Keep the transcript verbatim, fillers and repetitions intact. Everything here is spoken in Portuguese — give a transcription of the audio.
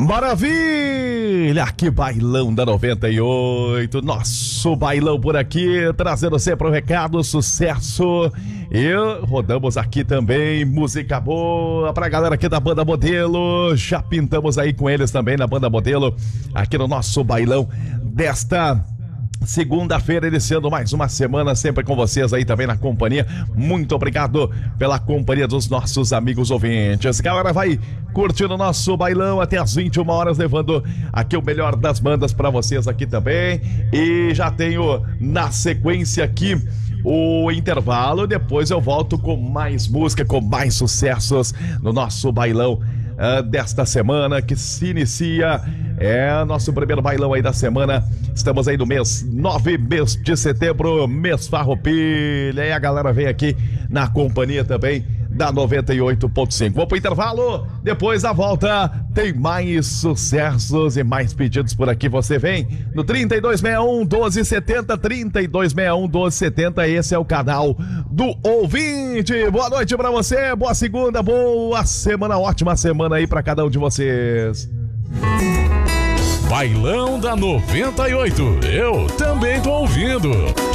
Maravilha! Que bailão da noventa e oito, nosso bailão por aqui, trazendo sempre o recado, sucesso. E rodamos aqui também música boa pra galera aqui da Banda Modelo. Já pintamos aí com eles também na Banda Modelo, aqui no nosso bailão desta segunda-feira, iniciando mais uma semana, sempre com vocês aí também na companhia. Muito obrigado pela companhia dos nossos amigos ouvintes. Galera, vai curtindo o nosso bailão até as vinte e uma horas, levando aqui o melhor das bandas pra vocês aqui também. E já tenho na sequência aqui o intervalo, depois eu volto com mais música, com mais sucessos no nosso bailão uh, desta semana, que se inicia, é nosso primeiro bailão aí da semana. Estamos aí no mês nove, mês de setembro, mês Farroupilha, e a galera vem aqui na companhia também da noventa e oito ponto cinco. Vou pro intervalo, depois a volta tem mais sucessos e mais pedidos por aqui. Você vem no trinta e dois sessenta e um, doze setenta, trinta e dois sessenta e um, doze setenta. Esse é o canal do ouvinte. Boa noite pra você, boa segunda, boa semana, ótima semana aí pra cada um de vocês. Bailão da noventa e oito, eu também tô ouvindo.